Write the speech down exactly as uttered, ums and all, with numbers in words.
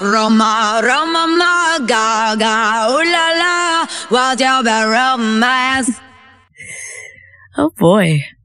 Roma, Roma, ma, gaga, ooh la la, what's your bad romance? Oh boy.